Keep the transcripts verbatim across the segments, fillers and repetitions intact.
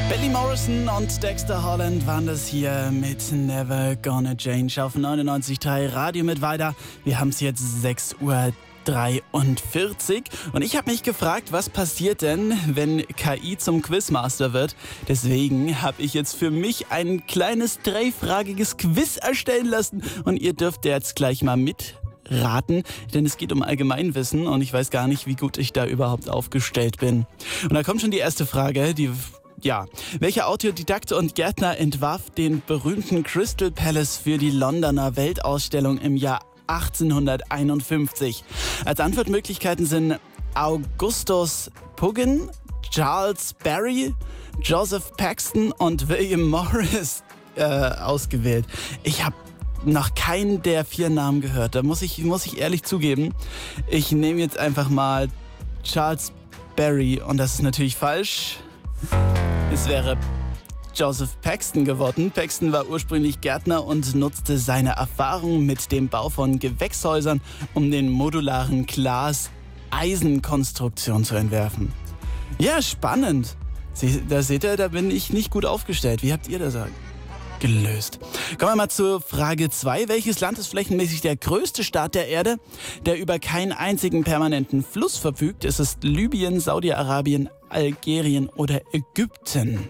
Billy Morrison und Dexter Holland waren das hier mit Never Gonna Change auf neunundneunzig Komma drei Radio mit weiter. Wir haben es jetzt sechs Uhr dreiundvierzig und ich habe mich gefragt, was passiert denn, wenn K I zum Quizmaster wird? Deswegen habe ich jetzt für mich ein kleines dreifragiges Quiz erstellen lassen und ihr dürft jetzt gleich mal mitraten, denn es geht um Allgemeinwissen und ich weiß gar nicht, wie gut ich da überhaupt aufgestellt bin. Und da kommt schon die erste Frage, die... Ja, welcher Autodidakt und Gärtner entwarf den berühmten Crystal Palace für die Londoner Weltausstellung im Jahr achtzehnhunderteinundfünfzig? Als Antwortmöglichkeiten sind Augustus Pugin, Charles Barry, Joseph Paxton und William Morris äh, ausgewählt. Ich habe noch keinen der vier Namen gehört, da muss ich, muss ich ehrlich zugeben. Ich nehme jetzt einfach mal Charles Barry und das ist natürlich falsch. Es wäre Joseph Paxton geworden. Paxton war ursprünglich Gärtner und nutzte seine Erfahrung mit dem Bau von Gewächshäusern, um den modularen Glas-Eisen-Konstruktion zu entwerfen. Ja, spannend. Sie, da seht ihr, da bin ich nicht gut aufgestellt. Wie habt ihr das gelöst? Kommen wir mal zur Frage zwei. Welches Land ist flächenmäßig der größte Staat der Erde, der über keinen einzigen permanenten Fluss verfügt? Es ist Libyen, Saudi-Arabien, Algerien oder Ägypten.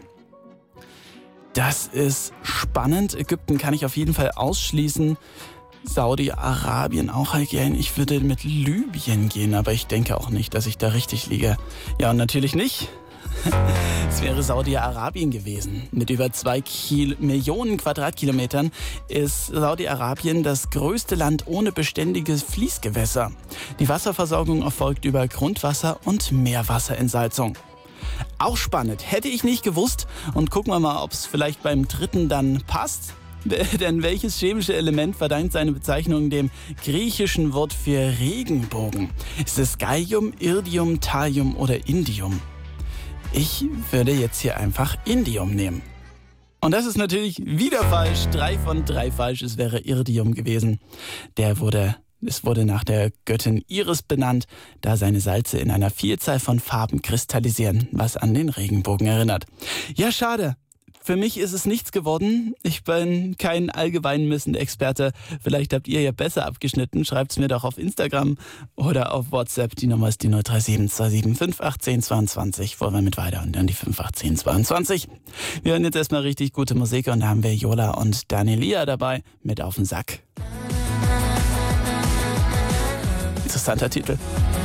Das ist spannend. Ägypten kann ich auf jeden Fall ausschließen. Saudi-Arabien, auch Algerien. Ich würde mit Libyen gehen, aber ich denke auch nicht, dass ich da richtig liege. Ja, und natürlich nicht. Es wäre Saudi-Arabien gewesen. Mit über zwei Kil- Millionen Quadratkilometern ist Saudi-Arabien das größte Land ohne beständiges Fließgewässer. Die Wasserversorgung erfolgt über Grundwasser- und Meerwasserentsalzung. Auch spannend, hätte ich nicht gewusst. Und gucken wir mal, ob es vielleicht beim dritten dann passt. Denn welches chemische Element verdankt seine Bezeichnung dem griechischen Wort für Regenbogen? Ist es Gallium, Iridium, Thallium oder Indium? Ich würde jetzt hier einfach Indium nehmen. Und das ist natürlich wieder falsch. Drei von drei falsch. Es wäre Iridium gewesen. Der wurde, es wurde nach der Göttin Iris benannt, da seine Salze in einer Vielzahl von Farben kristallisieren, was an den Regenbogen erinnert. Ja, schade. Für mich ist es nichts geworden. Ich bin kein Allgemeinwissen-Experte. Vielleicht habt ihr ja besser abgeschnitten. Schreibt es mir doch auf Instagram oder auf WhatsApp. Die Nummer ist die null drei sieben zwei sieben fünf acht eins zwei zwei. Wollen wir mit weiter und dann die fünf acht eins zwei zwei. Wir hören jetzt erstmal richtig gute Musik und da haben wir Yola und Danielia dabei mit Auf den Sack. Interessanter Titel.